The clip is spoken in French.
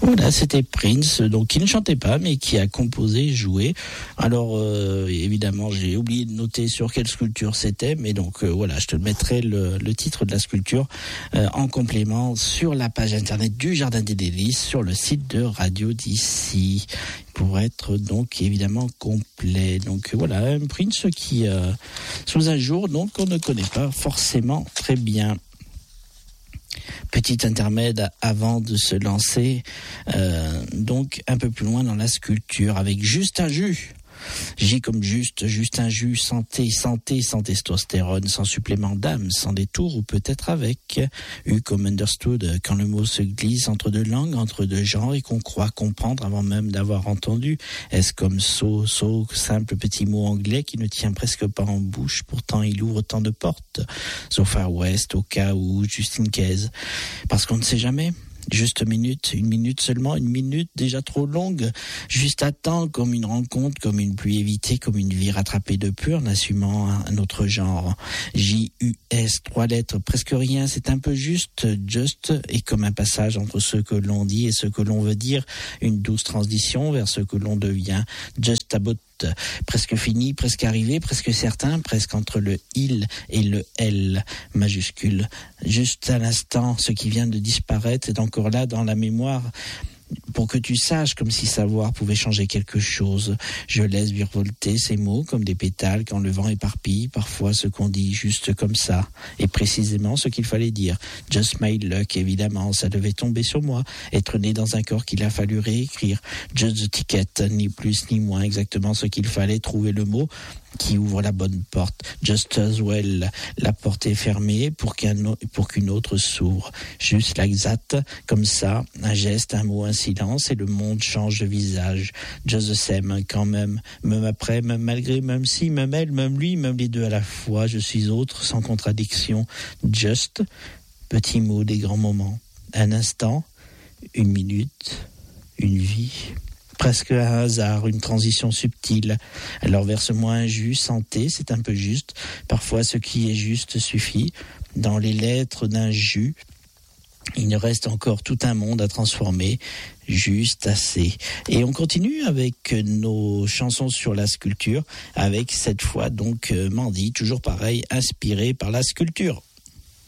Voilà, c'était Prince, donc qui ne chantait pas, mais qui a composé, joué. Alors, évidemment, j'ai oublié de noter sur quelle sculpture c'était, mais donc voilà, je te mettrai le titre de la sculpture en complément sur la page internet du Jardin des Délices, sur le site de Radio d'ici, pour être donc évidemment complet. Donc voilà, un Prince qui, sous un jour, donc on ne connaît pas forcément très bien. Petit intermède avant de se lancer donc un peu plus loin dans la sculpture avec Juste un jus. J comme juste un jus, santé, sans testostérone, sans supplément d'âme, sans détour ou peut-être avec. U comme understood, quand le mot se glisse entre deux langues, entre deux genres et qu'on croit comprendre avant même d'avoir entendu. S comme so, simple petit mot anglais qui ne tient presque pas en bouche, pourtant il ouvre tant de portes. So far west, au cas où, just in case. Parce qu'on ne sait jamais. Juste une minute seulement, une minute déjà trop longue, juste à temps, comme une rencontre, comme une pluie évitée, comme une vie rattrapée de peu en assumant un autre genre. J-U-S, 3 lettres, presque rien, c'est un peu juste, et comme un passage entre ce que l'on dit et ce que l'on veut dire, une douce transition vers ce que l'on devient, just about. Presque fini, presque arrivé, presque certain, presque entre le il et le L majuscule. Juste à l'instant, ce qui vient de disparaître est encore là dans la mémoire pour que tu saches, comme si savoir pouvait changer quelque chose. Je laisse virevolter ces mots comme des pétales quand le vent éparpille parfois ce qu'on dit juste comme ça, et précisément ce qu'il fallait dire. Just my luck, évidemment, ça devait tomber sur moi, être né dans un corps qu'il a fallu réécrire. Just the ticket, ni plus ni moins, exactement ce qu'il fallait, trouver le mot qui ouvre la bonne porte. Just as well, la porte est fermée pour qu'une autre s'ouvre. Juste like that, comme ça, un geste, un mot, un silence, et le monde change de visage. Just the same, quand même après, même malgré, même si, même elle, même lui, même les deux à la fois, je suis autre, sans contradiction. Just, petit mot des grands moments. Un instant, une minute, une vie. Presque un hasard, une transition subtile. Alors verse-moi un jus, santé, c'est un peu juste. Parfois ce qui est juste suffit. Dans les lettres d'un jus, il nous reste encore tout un monde à transformer. Juste assez. Et on continue avec nos chansons sur la sculpture, avec cette fois donc Mandy, toujours pareil, inspiré par la sculpture.